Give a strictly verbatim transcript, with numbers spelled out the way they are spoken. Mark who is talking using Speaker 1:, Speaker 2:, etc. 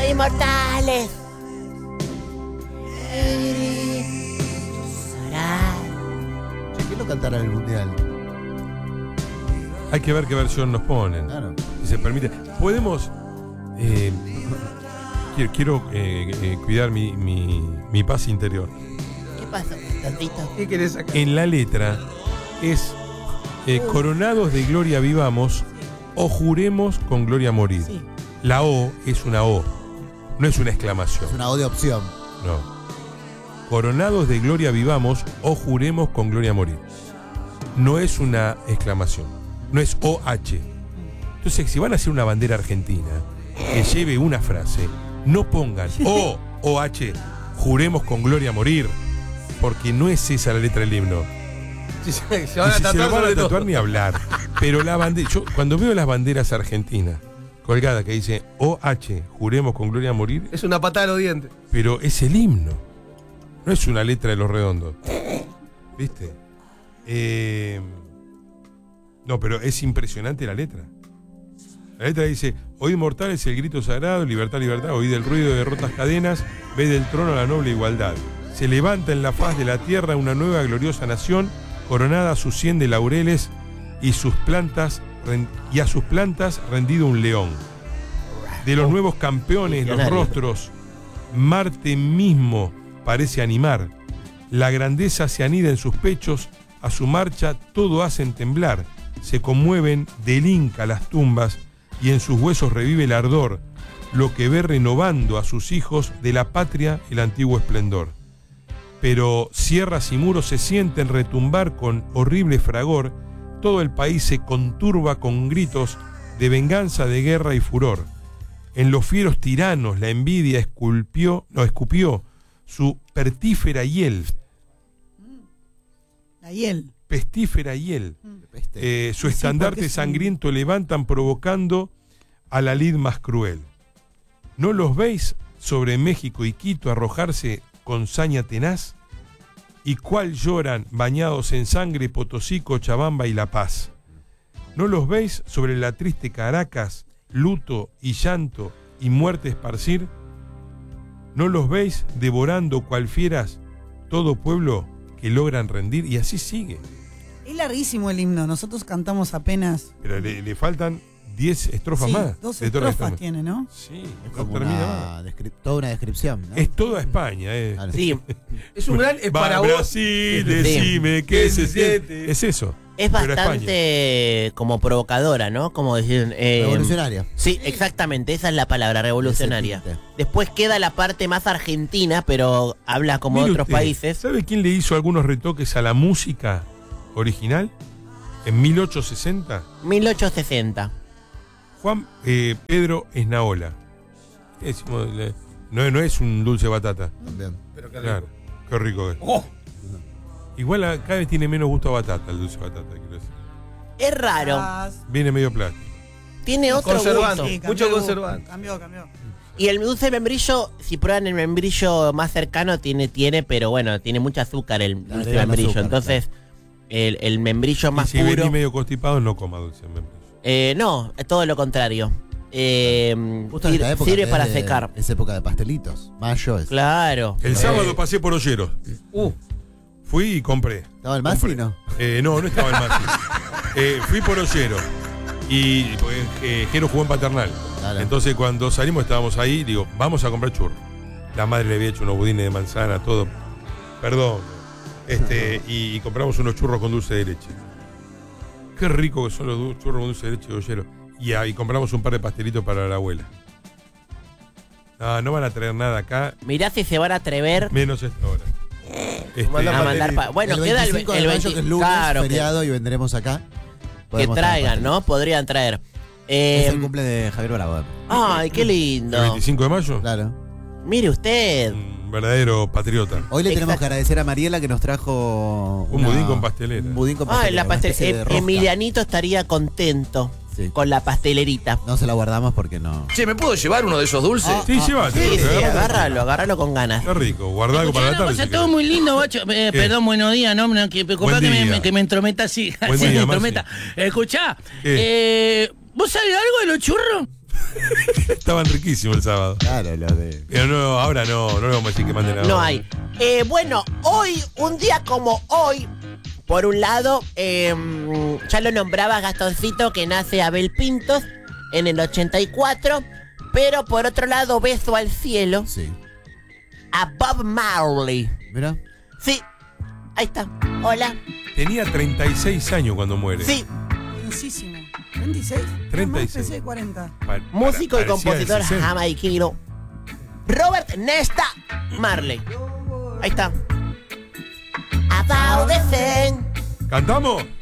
Speaker 1: inmortales.
Speaker 2: ¿Quién lo cantará en el mundial?
Speaker 3: Hay que ver qué versión nos ponen.
Speaker 2: Claro.
Speaker 3: Si se permite. Podemos. Eh, quiero quiero eh, eh, cuidar mi, mi, mi paz interior.
Speaker 1: ¿Qué pasó, tantito?
Speaker 4: ¿Qué querés sacar?
Speaker 3: En la letra es eh, coronados de gloria vivamos o juremos con gloria morir.
Speaker 1: Sí.
Speaker 3: La O es una O, no es una exclamación.
Speaker 2: Es una O de opción.
Speaker 3: No. Coronados de gloria vivamos o juremos con gloria morir. No es una exclamación. No es O H. Entonces, si van a hacer una bandera argentina que lleve una frase, no pongan O O H, juremos con gloria morir, porque no es esa la letra del himno.
Speaker 4: Si se, se
Speaker 3: Y
Speaker 4: van a
Speaker 3: si se
Speaker 4: tatuar
Speaker 3: lo van a
Speaker 4: sobre todo.
Speaker 3: tatuar ni hablar. Pero la bandera, yo cuando veo las banderas argentinas colgadas que dice O H, juremos con gloria morir,
Speaker 4: Es una patada a los dientes.
Speaker 3: pero es el himno. No es una letra de Los Redondos. ¿Viste? Eh, no, pero es impresionante la letra. La letra dice: oíd mortales el grito sagrado, libertad, libertad, oíd el ruido de rotas cadenas, ved del trono la noble igualdad. Se levanta en la faz de la tierra una nueva gloriosa nación, coronada a sus cien de laureles y sus plantas y a sus plantas rendido un león. De los nuevos campeones, los
Speaker 1: Millonario.
Speaker 3: rostros, Marte mismo parece animar. La grandeza se anida en sus pechos, a su marcha todo hacen temblar. Se conmueven del Inca las tumbas y en sus huesos revive el ardor, lo que ve renovando a sus hijos de la patria el antiguo esplendor. Pero sierras y muros se sienten retumbar con horrible fragor, todo el país se conturba con gritos de venganza, de guerra y furor. En los fieros tiranos la envidia esculpió, no, escupió su pertífera hiel,
Speaker 5: La hiel.
Speaker 3: pestífera hiel.
Speaker 2: Peste.
Speaker 3: Eh, su
Speaker 5: Sí,
Speaker 3: estandarte
Speaker 5: porque es un-
Speaker 3: sangriento levantan provocando a la lid más cruel. ¿No los veis sobre México y Quito arrojarse con saña tenaz? ¿Y cuál lloran bañados en sangre Potosí, Cochabamba y La Paz? ¿No los veis sobre la triste Caracas, luto y llanto y muerte esparcir? ¿No los veis devorando cual fieras todo pueblo que logran rendir? Y así sigue.
Speaker 5: Es larguísimo el himno. Nosotros cantamos apenas.
Speaker 3: Pero le, le faltan diez estrofas
Speaker 5: Sí,
Speaker 3: más.
Speaker 5: dos
Speaker 3: de todas las
Speaker 5: estrofas
Speaker 3: que
Speaker 5: tiene, ¿no?
Speaker 3: Sí,
Speaker 2: Es
Speaker 3: no
Speaker 2: como
Speaker 3: termina más.
Speaker 2: una descri- toda una descripción, ¿no?
Speaker 3: Es toda España, eh.
Speaker 2: Claro.
Speaker 1: Sí,
Speaker 4: Es un gran. Es
Speaker 3: Va
Speaker 4: para
Speaker 3: a
Speaker 4: vos.
Speaker 3: Brasil, decime qué se siente. Es eso.
Speaker 1: es
Speaker 3: Pero
Speaker 1: bastante como provocadora, ¿no? Como decir... eh,
Speaker 2: Revolucionaria.
Speaker 1: Sí, exactamente, esa es la palabra, revolucionaria.
Speaker 2: Ese tinte.
Speaker 1: Después queda la parte más argentina, pero habla como de
Speaker 3: Mire
Speaker 1: otros
Speaker 3: usted,
Speaker 1: países.
Speaker 3: ¿Sabe quién le hizo algunos retoques a la música original? En mil ochocientos sesenta,
Speaker 1: mil ochocientos sesenta.
Speaker 3: Juan eh, Pedro Esnaola. ¿Qué decimos? Le- No, no es un dulce batata.
Speaker 2: También.
Speaker 4: Pero qué rico.
Speaker 3: Claro, qué rico es.
Speaker 4: Oh,
Speaker 3: Igual a- cada vez tiene menos gusto a batata el dulce batata, quiero decir.
Speaker 1: Es raro,
Speaker 5: Ah,
Speaker 3: Viene medio plástico.
Speaker 1: tiene otro
Speaker 4: Conservante.
Speaker 1: gusto.
Speaker 5: sí, cambió
Speaker 4: Mucho
Speaker 5: el gusto.
Speaker 4: conservante.
Speaker 5: Cambió, cambió.
Speaker 1: Y el dulce membrillo, si prueban el membrillo más cercano, tiene, tiene, pero bueno, tiene mucho azúcar el
Speaker 2: Le
Speaker 1: dulce
Speaker 2: agregan
Speaker 1: membrillo.
Speaker 2: azúcar,
Speaker 1: Entonces, el, el membrillo más
Speaker 3: y si
Speaker 1: puro.
Speaker 3: venís medio constipado, no coma dulce membrillo.
Speaker 1: Eh, no, es todo lo contrario. Eh,
Speaker 2: Justo en esta
Speaker 1: sir-
Speaker 2: época.
Speaker 1: sirve
Speaker 2: que
Speaker 1: para
Speaker 2: es de-
Speaker 1: secar.
Speaker 2: Es época de pastelitos. Mayo es.
Speaker 1: Claro.
Speaker 3: El
Speaker 2: Eh.
Speaker 3: sábado pasé por Olleros.
Speaker 4: Uh,
Speaker 3: Fui y compré.
Speaker 2: ¿Estaba el Masi,
Speaker 3: Compré.
Speaker 2: no?
Speaker 3: Eh, no, no estaba el Masi. Eh, fui por Olleros. Y porque, eh, Jero jugó en Paternal.
Speaker 2: Claro.
Speaker 3: Entonces cuando salimos estábamos ahí, digo, vamos a comprar churros. La madre le había hecho unos budines de manzana, todo. Perdón. Este, y, y compramos unos churros con dulce de leche. Qué rico que son los du- churros con dulce de leche de Ollero. Y ahí compramos un par de pastelitos para la abuela. No, no van a traer nada acá,
Speaker 1: Mirá si se van a atrever
Speaker 3: menos esta hora. Este,
Speaker 4: Manda
Speaker 1: a mandar pa- Bueno,
Speaker 2: el
Speaker 1: queda el,
Speaker 2: veinticinco
Speaker 1: el
Speaker 2: de mayo,
Speaker 1: veinte
Speaker 2: que es lunes,
Speaker 1: claro, que-
Speaker 2: feriado, y vendremos acá.
Speaker 1: que,
Speaker 2: Podemos traer
Speaker 1: traigan,
Speaker 2: pastelitos.
Speaker 1: ¿no? Podrían traer.
Speaker 6: Es
Speaker 1: Eh,
Speaker 6: el cumple de Javier Bravo.
Speaker 1: ay, qué
Speaker 3: ¿El
Speaker 1: lindo.
Speaker 3: veinticinco de mayo?
Speaker 2: Claro.
Speaker 1: Mire usted.
Speaker 3: Un verdadero patriota.
Speaker 2: Hoy le tenemos
Speaker 1: Exacto.
Speaker 2: que agradecer a Mariela que nos trajo
Speaker 3: Un budín con pastelera.
Speaker 2: Un budín con
Speaker 1: Ah,
Speaker 2: pastelera.
Speaker 1: la
Speaker 2: una
Speaker 1: pastel-
Speaker 2: especie de
Speaker 1: Em-
Speaker 2: rosca.
Speaker 1: Emilianito estaría contento
Speaker 2: Sí.
Speaker 1: con la pastelerita.
Speaker 2: No se la guardamos porque no.
Speaker 4: che, ¿me puedo llevar uno de esos dulces?
Speaker 2: Ah,
Speaker 3: Sí, llévate.
Speaker 1: Sí,
Speaker 3: porque
Speaker 1: sí,
Speaker 3: agarra-
Speaker 1: agárralo, agárralo con ganas.
Speaker 3: Está rico. Guardá algo para la
Speaker 7: Escuchá una
Speaker 3: tarde.
Speaker 7: cosa,
Speaker 3: si
Speaker 7: todo
Speaker 3: querés.
Speaker 7: muy lindo, bacho. Eh,
Speaker 3: ¿Qué?
Speaker 7: perdón, buenos días, no, no que preocupa
Speaker 3: Buen
Speaker 7: que me,
Speaker 3: día.
Speaker 7: me- que me entrometa así.
Speaker 3: Buen
Speaker 7: Sí,
Speaker 3: día,
Speaker 7: me entrometa.
Speaker 3: Maxi.
Speaker 7: Escuchá,
Speaker 3: ¿Qué?
Speaker 7: eh, ¿vos sabés algo de los churros?
Speaker 3: Estaban riquísimos el sábado.
Speaker 2: Claro, lo de.
Speaker 3: Pero no, ahora no, no le vamos a decir que manden nada.
Speaker 1: No hay. Eh, bueno, hoy, un día como hoy, por un lado, eh, ya lo nombraba Gastoncito, que nace Abel Pintos en el ochenta y cuatro, pero por otro lado, beso al cielo
Speaker 2: Sí.
Speaker 1: a Bob Marley.
Speaker 2: Mira.
Speaker 1: Sí, ahí está. Hola.
Speaker 3: Tenía treinta y seis años cuando muere.
Speaker 1: Sí,
Speaker 5: Buenísimo. ¿treinta y seis?
Speaker 3: treinta y
Speaker 5: Más,
Speaker 3: seis.
Speaker 5: pensé cuarenta.
Speaker 3: Pa-
Speaker 1: músico y
Speaker 3: parecía
Speaker 1: compositor
Speaker 3: de sesenta.
Speaker 1: jamaiquino Robert Nesta Marley. Ahí está. About the thing.
Speaker 3: ¿Cantamos?